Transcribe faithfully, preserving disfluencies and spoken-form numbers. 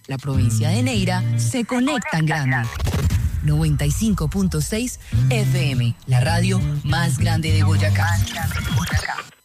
la provincia de Neira se conecta en grande. noventa y cinco punto seis F M, la radio más grande de Boyacá.